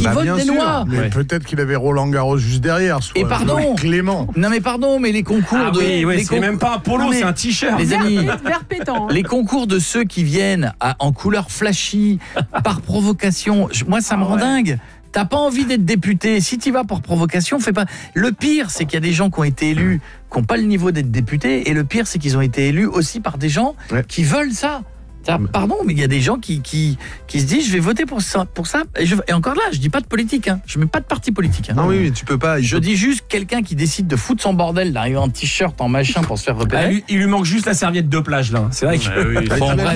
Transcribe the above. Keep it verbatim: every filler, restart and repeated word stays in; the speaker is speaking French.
bah, votent des sûr. lois. Mais ouais. peut-être qu'il avait Roland Garros juste derrière. Soit et pardon, Clément. Non mais pardon, mais les concours ah de, oui, oui, les c'est concours, même pas un polo, non, c'est un t-shirt. Les amis, vert pétant. Les concours de ceux qui viennent à, en couleur flashy par provocation, je, moi ça me ah, rend ouais. dingue. T'as pas envie d'être député, si tu vas pour provocation, fais pas. Le pire, c'est qu'il y a des gens qui ont été élus, qui n'ont pas le niveau d'être députés, et le pire, c'est qu'ils ont été élus aussi par des gens ouais. qui veulent ça. Pardon, mais il y a des gens qui, qui, qui se disent je vais voter pour ça, pour ça. Et, je, et encore là, je dis pas de politique, hein. Je mets pas de parti politique. Hein. Non, oui, mais tu peux pas. Je peut... dis juste quelqu'un qui décide de foutre son bordel, d'arriver en t-shirt, en machin pour se faire repérer. Ah, lui, il lui manque juste la serviette de plage là. C'est vrai que. Ah, oui. Bon, bref.